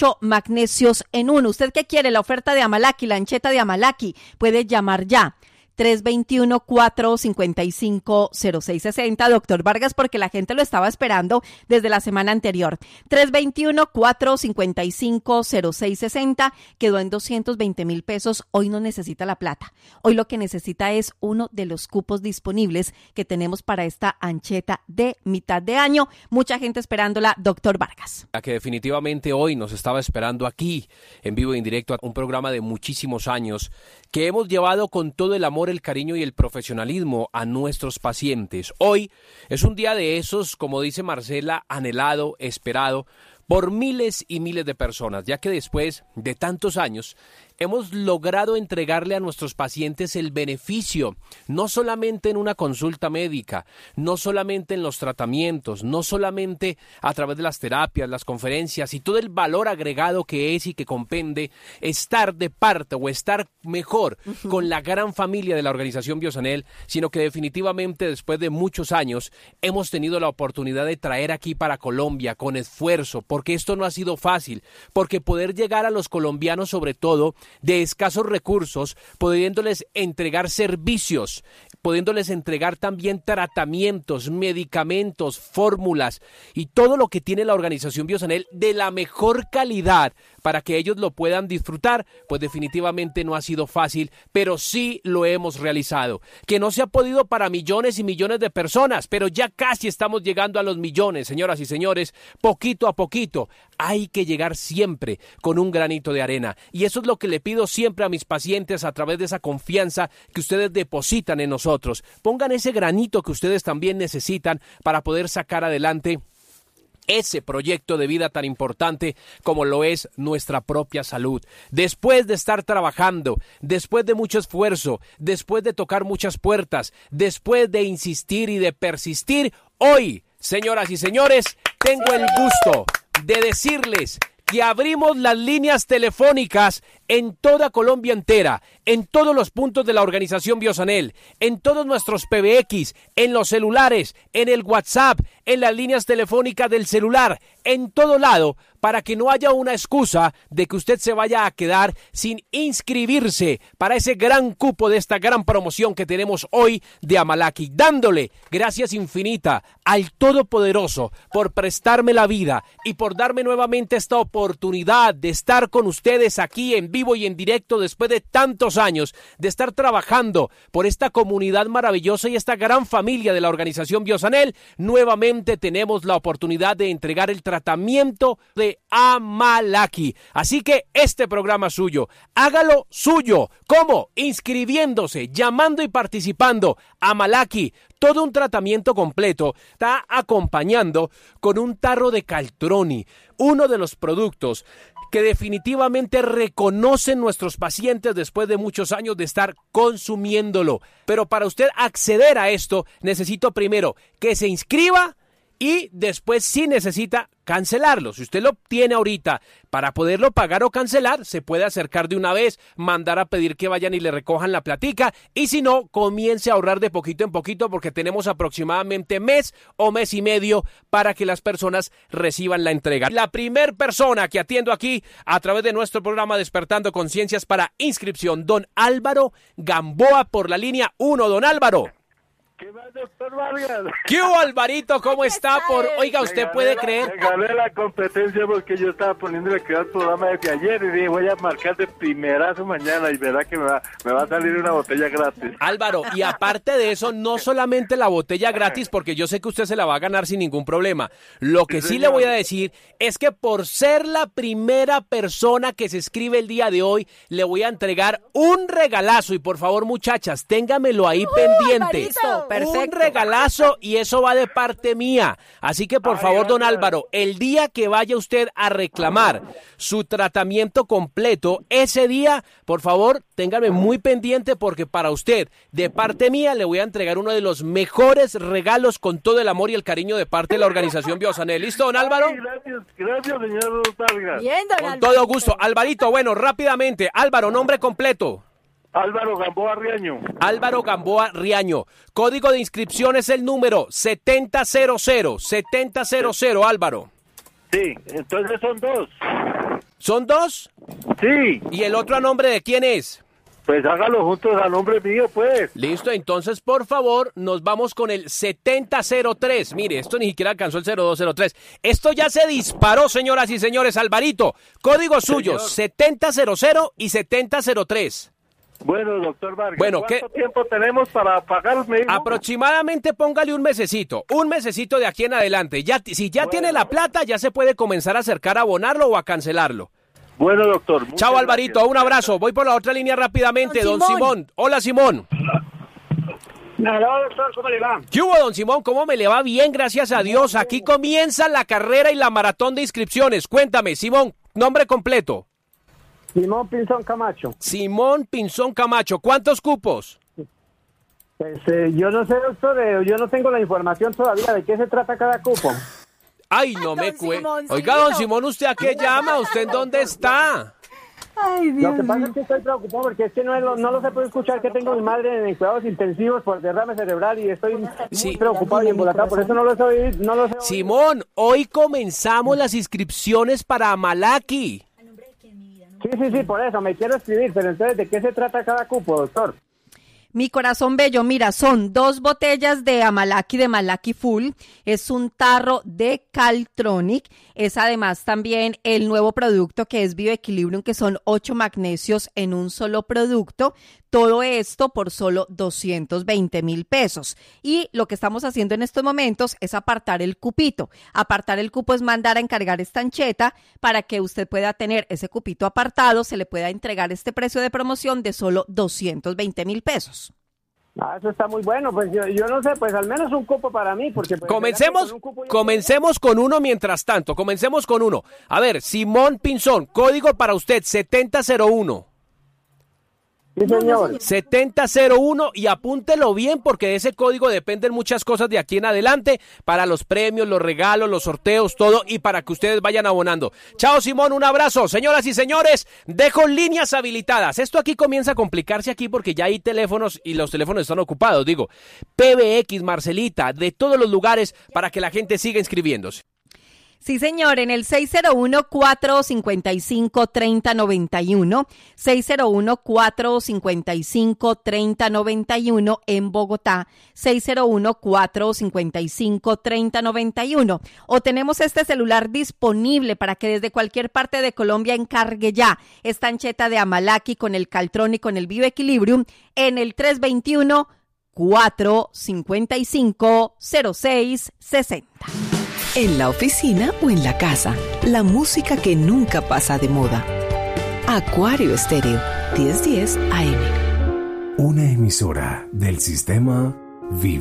8 magnesios en uno. ¿Usted qué quiere? La oferta de Amalaki, la ancheta de Amalaki. Puede llamar ya. 321-455-0660, doctor Vargas, porque la gente lo estaba esperando desde la semana anterior. 321-455-0660, quedó en 220,000 pesos. Hoy no necesita la plata. Hoy lo que necesita es uno de los cupos disponibles que tenemos para esta ancheta de mitad de año. Mucha gente esperándola, doctor Vargas. La que definitivamente hoy nos estaba esperando aquí, en vivo y en directo, un programa de muchísimos años que hemos llevado con todo el amor, el cariño y el profesionalismo a nuestros pacientes. Hoy es un día de esos, como dice Marcela, anhelado, esperado por miles y miles de personas, ya que después de tantos años hemos logrado entregarle a nuestros pacientes el beneficio, no solamente en una consulta médica, no solamente en los tratamientos, no solamente a través de las terapias, las conferencias y todo el valor agregado que es y que compende estar de parte o estar mejor con la gran familia de la organización Biosanel, sino que definitivamente después de muchos años hemos tenido la oportunidad de traer aquí para Colombia con esfuerzo, porque esto no ha sido fácil, porque poder llegar a los colombianos sobre todo de escasos recursos, pudiéndoles entregar servicios, pudiéndoles entregar también tratamientos, medicamentos, fórmulas y todo lo que tiene la organización Biosanel de la mejor calidad para que ellos lo puedan disfrutar, pues definitivamente no ha sido fácil, pero sí lo hemos realizado. Que no se ha podido para millones y millones de personas, pero ya casi estamos llegando a los millones, señoras y señores, poquito a poquito. Hay que llegar siempre con un granito de arena, y eso es lo que le pido siempre a mis pacientes a través de esa confianza que ustedes depositan en nosotros. Pongan ese granito que ustedes también necesitan para poder sacar adelante ese proyecto de vida tan importante como lo es nuestra propia salud. Después de estar trabajando, después de mucho esfuerzo, después de tocar muchas puertas, después de insistir y de persistir, hoy, señoras y señores, tengo el gusto de decirles que abrimos las líneas telefónicas en toda Colombia entera, en todos los puntos de la organización Biosanel, en todos nuestros PBX, en los celulares, en el WhatsApp, en las líneas telefónicas del celular, en todo lado, para que no haya una excusa de que usted se vaya a quedar sin inscribirse para ese gran cupo de esta gran promoción que tenemos hoy de Amalaki, dándole gracias infinita al Todopoderoso por prestarme la vida y por darme nuevamente esta oportunidad de estar con ustedes aquí en vivo y en directo después de tantos años, de estar trabajando por esta comunidad maravillosa y esta gran familia de la organización Biosanel. Nuevamente tenemos la oportunidad de entregar el tratamiento de Amalaki. Así que este programa es suyo. Hágalo suyo. ¿Cómo? Inscribiéndose, llamando y participando. Amalaki, todo un tratamiento completo, está acompañando con un tarro de Caltroni, uno de los productos que definitivamente reconocen nuestros pacientes después de muchos años de estar consumiéndolo. Pero para usted acceder a esto, necesito primero que se inscriba y después, si necesita, cancelarlo. Si usted lo tiene ahorita para poderlo pagar o cancelar, se puede acercar de una vez, mandar a pedir que vayan y le recojan la platica, y si no, comience a ahorrar de poquito en poquito, porque tenemos aproximadamente mes o mes y medio para que las personas reciban la entrega. La primer persona que atiendo aquí a través de nuestro programa Despertando Conciencias para inscripción, don Álvaro Gamboa por la línea 1. Don Álvaro. ¿Qué más, doctor Vargas? ¿Qué hubo, Alvarito? ¿Cómo está? Oiga, ¿usted puede creer? Gané la competencia porque yo estaba poniéndole cuidado al programa desde ayer y dije, voy a marcar de primerazo mañana y verá que me va a salir una botella gratis. Álvaro, y aparte de eso, no solamente la botella gratis, porque yo sé que usted se la va a ganar sin ningún problema. Lo que sí le voy a decir es que por ser la primera persona que se escribe el día de hoy, le voy a entregar un regalazo. Y por favor, muchachas, téngamelo ahí pendiente. Alvarito. Perfecto. Un regalazo, y eso va de parte mía. Así que por favor, don Álvaro, el día que vaya usted a reclamar su tratamiento completo, ese día, por favor, téngame muy pendiente, porque para usted, de parte mía, le voy a entregar uno de los mejores regalos con todo el amor y el cariño de parte de la organización Biosanel. ¿Listo, don Álvaro? Ay, gracias, señor Vargas. Bien, don Con Alvarito. todo gusto. Alvarito, bueno, rápidamente, Álvaro, nombre completo. Álvaro Gamboa Riaño. Álvaro Gamboa Riaño. Código de inscripción es el número 7000, Álvaro. Sí, entonces son dos. ¿Son 2? Sí. ¿Y el otro a nombre de quién es? Pues hágalo juntos a nombre mío, pues. Listo, entonces, por favor, nos vamos con el 7003. Mire, esto ni siquiera alcanzó el 0203. Esto ya se disparó, señoras y señores. Alvarito, código suyo, 7000 y 7003. Bueno, doctor Vargas, bueno, ¿cuánto tiempo tenemos para pagar? Aproximadamente póngale un mesecito de aquí en adelante. Ya, si ya tiene la plata, ya se puede comenzar a acercar a abonarlo o a cancelarlo. Bueno, doctor. Chao, Alvarito, gracias. Un abrazo. Voy por la otra línea rápidamente. Don Simón. Hola, Simón. Hola, doctor, ¿cómo le va? ¿Qué hubo, don Simón? ¿Cómo me le va? Bien, gracias a Dios. Aquí comienza la carrera y la maratón de inscripciones. Cuéntame, Simón, nombre completo. Simón Pinzón Camacho. Simón Pinzón Camacho. ¿Cuántos cupos? Pues, yo no sé, doctor, yo no tengo la información todavía de qué se trata cada cupo. Ay, no me Oiga, don Simón, ¿usted a qué llama? ¿Usted en dónde está? Ay, Dios Lo que pasa es que estoy preocupado porque es que no lo se puede escuchar, que tengo a mi madre en cuidados intensivos por derrame cerebral y estoy muy preocupado y embolatado, por eso no lo sé. Simón, hoy comenzamos las inscripciones para Amalaki. Sí, por eso, me quiero escribir, pero entonces, ¿de qué se trata cada cupo, doctor? Mi corazón bello, mira, son 2 botellas de Amalaki, de Malaki Full, es un tarro de Caltronic, es además también el nuevo producto que es Bioequilibrium, que son 8 magnesios en un solo producto, todo esto por solo 220,000 pesos. Y lo que estamos haciendo en estos momentos es apartar el cupito. Apartar el cupo es mandar a encargar esta ancheta para que usted pueda tener ese cupito apartado, se le pueda entregar este precio de promoción de solo 220,000 pesos. Eso está muy bueno, pues yo no sé, pues al menos un cupo para mí, porque... Pues, comencemos con uno mientras tanto, comencemos con uno. A ver, Simón Pinzón, código para usted, 7001. Sí, señor. 7001 y apúntelo bien porque de ese código dependen muchas cosas de aquí en adelante para los premios, los regalos, los sorteos, todo y para que ustedes vayan abonando. Chao, Simón, un abrazo. Señoras y señores, dejo líneas habilitadas. Esto aquí comienza a complicarse aquí porque ya hay teléfonos y los teléfonos están ocupados. Digo, PBX, Marcelita, de todos los lugares para que la gente siga inscribiéndose. Sí, señor, en el 601-455-3091, 601-455-3091 en Bogotá, 601-455-3091. O tenemos este celular disponible para que desde cualquier parte de Colombia encargue ya esta ancheta de Amalaki con el Caltrón y con el Bioequilibrium en el 321-455-0660. En la oficina o en la casa, la música que nunca pasa de moda. Acuario Estéreo, 1010 AM. Una emisora del sistema Vive.